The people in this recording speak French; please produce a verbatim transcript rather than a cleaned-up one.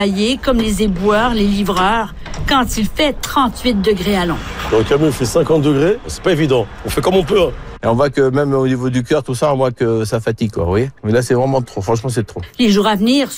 comme les éboueurs, les livreurs, quand il fait trente-huit degrés à l'ombre. Quand le camion fait cinquante degrés, c'est pas évident. On fait comme on peut. Hein. Et on voit que même au niveau du cœur, tout ça, on voit que ça fatigue, quoi, vous voyez. Mais là, c'est vraiment trop. Franchement, c'est trop. Les jours à venir